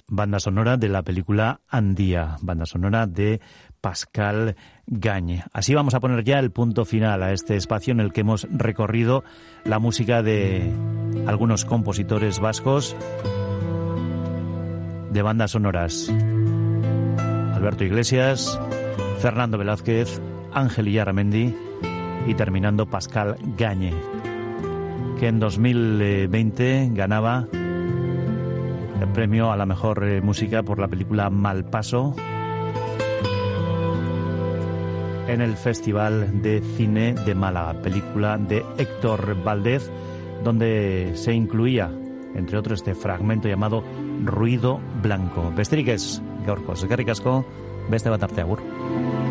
banda sonora de la película Andía, banda sonora de Pascal Gagne. Así vamos a poner ya el punto final a este espacio en el que hemos recorrido la música de algunos compositores vascos de bandas sonoras. Alberto Iglesias, Fernando Velázquez, Ángel Illarramendi y terminando Pascal Gagne, que en 2020 ganaba el premio a la mejor música por la película Malpaso en el Festival de Cine de Málaga, película de Héctor Valdez, donde se incluía, entre otros, este fragmento llamado Ruido Blanco. Besterik ez, gaurkoz, eskerrik asko, beste bat arte, agur.